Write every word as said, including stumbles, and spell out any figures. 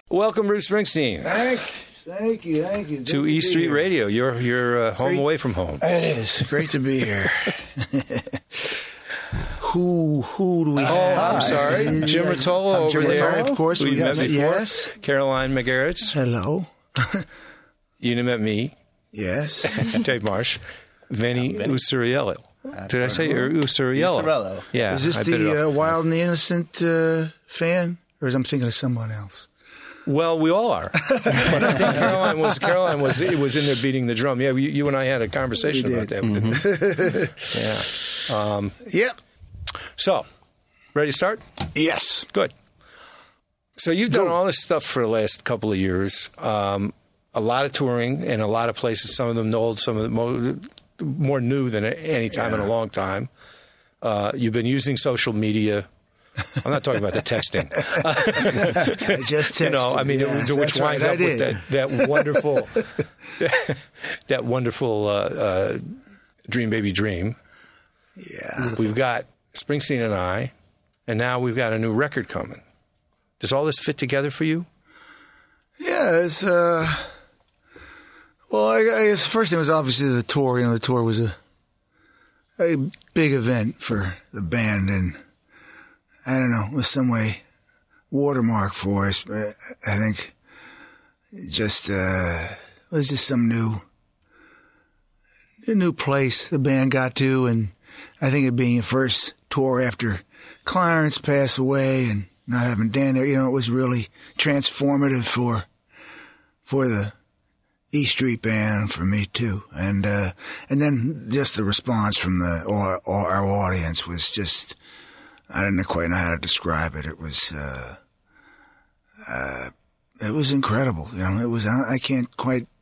Welcome, Bruce Springsteen. Thank, thank you, thank you. To E Street Radio. You're you're uh, home Great. away from home. It is great to be here. who who do we Oh, have? I'm sorry, Jim Rotolo I'm over Jim there. Rotolo, of course. We We met have before. yes. Caroline McGarretts. Hello. You met me. Yes. Dave Marsh. Vinny Usuriello. Did I say Usuriello? Usuriello. Yeah. Is this I bit it the off. uh, Wild and the Innocent uh, fan, or is I'm thinking of someone else? Well, we all are. But I think Caroline was Caroline was it was in there beating the drum. Yeah, you, you and I had a conversation We about did. that. Mm-hmm. Yeah. Um, Yep. so, ready to start? Yes. Good. So you've done Go. all this stuff for the last couple of years. Um, a lot of touring in a lot of places. Some of them old, some of them more, more new than any time in a long time. Uh, you've been using social media. I'm not talking about the texting. I just texted. You know, I mean, yes, it, which that's winds right, I up with did. that, that wonderful, that wonderful uh, uh, Dream Baby Dream. Yeah. We've got Springsteen and I, and now we've got a new record coming. Does all this fit together for you? Yeah, it's, uh, well, I, I guess the first thing was obviously the tour. You know, the tour was a, a big event for the band, and I don't know, it was some way watermark for us. But I think it just, uh, it was just some new, a new place the band got to, and I think it being a first tour after Clarence passed away and not having Dan there, you know, it was really transformative for for the E Street Band, for me too, and uh, and then just the response from the our, our audience was just, I don't quite know how to describe it. It was uh, uh, it was incredible, you know. It was I can't quite